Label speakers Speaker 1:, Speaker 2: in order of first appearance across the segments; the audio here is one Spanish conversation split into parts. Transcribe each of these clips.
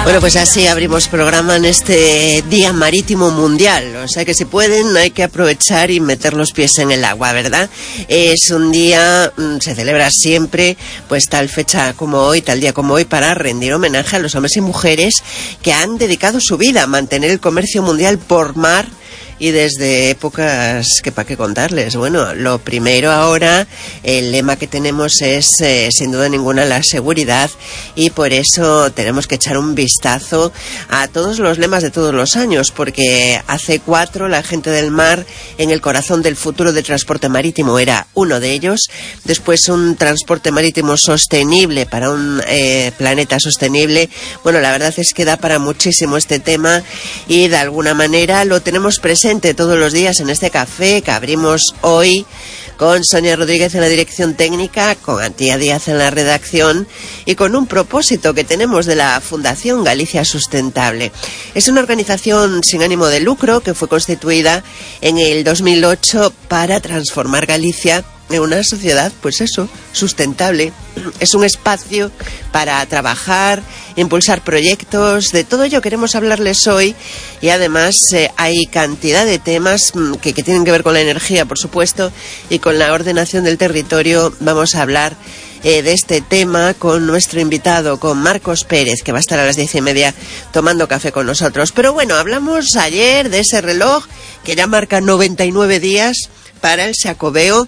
Speaker 1: Bueno, pues así abrimos programa en este Día Marítimo Mundial. O sea que si pueden hay que aprovechar y meter los pies en el agua, ¿verdad? Es un día, se celebra siempre, pues tal fecha como hoy, tal día como hoy, para rendir homenaje a los hombres y mujeres que han dedicado su vida a mantener el comercio mundial por mar. Y desde épocas que para qué contarles. Bueno, lo primero ahora, el lema que tenemos es sin duda ninguna la seguridad, y por eso tenemos que echar un vistazo a todos los lemas de todos los años, porque hace 4 la gente del mar en el corazón del futuro del transporte marítimo era uno de ellos. Después un transporte marítimo sostenible para un planeta sostenible. Bueno, la verdad es que da para muchísimo este tema y de alguna manera lo tenemos presente todos los días en este café que abrimos hoy con Sonia Rodríguez en la dirección técnica, con Antía Díaz en la redacción y con un propósito que tenemos de la Fundación Galicia Sustentable. Es una organización sin ánimo de lucro que fue constituida en el 2008 para transformar Galicia en una sociedad, pues eso, sustentable. Es un espacio para trabajar, impulsar proyectos. De todo ello queremos hablarles hoy, y además hay cantidad de temas que tienen que ver con la energía, por supuesto, y con la ordenación del territorio. Vamos a hablar de este tema con nuestro invitado, con Marcos Pérez, que va a estar a las 10:30 tomando café con nosotros. Pero bueno, hablamos ayer de ese reloj que ya marca 99 días para el Xacobeo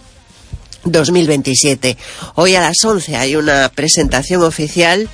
Speaker 1: 2027. Hoy a las 11 hay una presentación oficial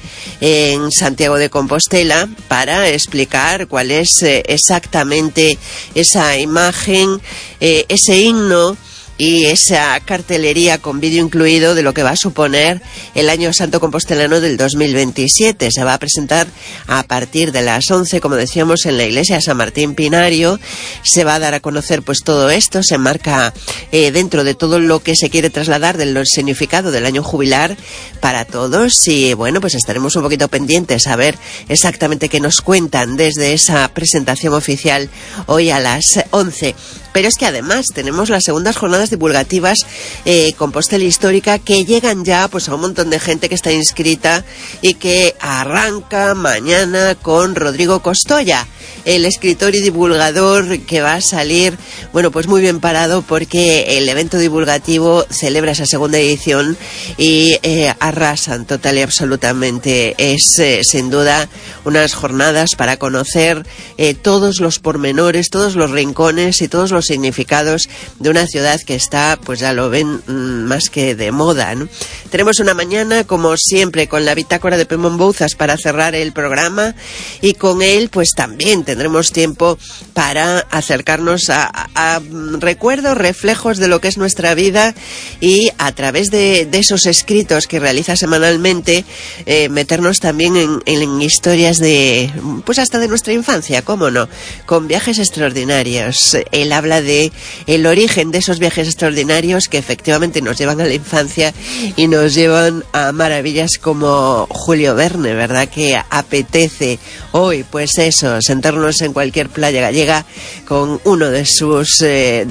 Speaker 1: en Santiago de Compostela para explicar cuál es exactamente esa imagen, ese himno y esa cartelería con vídeo incluido de lo que va a suponer el Año Santo Compostelano del 2027. Se va a presentar a partir de las 11, como decíamos, en la iglesia de San Martín Pinario. Se va a dar a conocer pues todo esto, se enmarca dentro de todo lo que se quiere trasladar del significado del año jubilar para todos. Y bueno, pues estaremos un poquito pendientes a ver exactamente qué nos cuentan desde esa presentación oficial hoy a las 11. Pero es que además tenemos las segundas jornadas divulgativas Compostela Histórica, que llegan ya pues a un montón de gente que está inscrita y que arranca mañana con Rodrigo Costoya, el escritor y divulgador que va a salir, bueno, pues muy bien parado, porque el evento divulgativo celebra esa segunda edición y arrasan total y absolutamente. Es sin duda unas jornadas para conocer todos los pormenores, todos los rincones y todos los significados de una ciudad que está, pues ya lo ven, más que de moda, ¿no? Tenemos una mañana, como siempre, con la bitácora de Pemón Bouzas para cerrar el programa, y con él pues también tendremos tiempo para acercarnos a recuerdos, reflejos de lo que es nuestra vida, y a través de esos escritos que realiza semanalmente meternos también en historias de, pues hasta de nuestra infancia, cómo no, con viajes extraordinarios. Él habla de el origen de esos viajes extraordinarios que efectivamente nos llevan a la infancia y nos llevan a maravillas como Julio Verne, ¿verdad? Que apetece hoy, pues eso, sentarnos en cualquier playa gallega con una de sus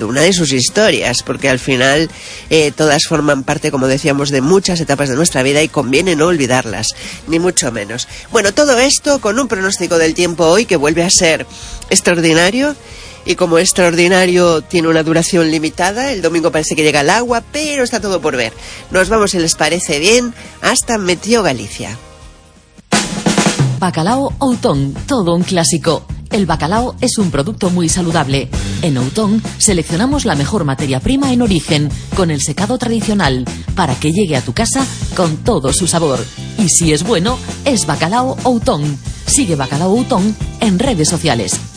Speaker 1: historias, porque al final todas forman parte, como decíamos, de muchas etapas de nuestra vida y conviene no olvidarlas, ni mucho menos. Bueno, todo esto con un pronóstico del tiempo hoy que vuelve a ser extraordinario. Y como extraordinario tiene una duración limitada, el domingo parece que llega el agua, pero está todo por ver. Nos vamos, si les parece bien, hasta Meteo Galicia.
Speaker 2: Bacalao Outón, todo un clásico. El bacalao es un producto muy saludable. En Outón seleccionamos la mejor materia prima en origen, con el secado tradicional, para que llegue a tu casa con todo su sabor. Y si es bueno, es Bacalao Outón. Sigue Bacalao Outón en redes sociales.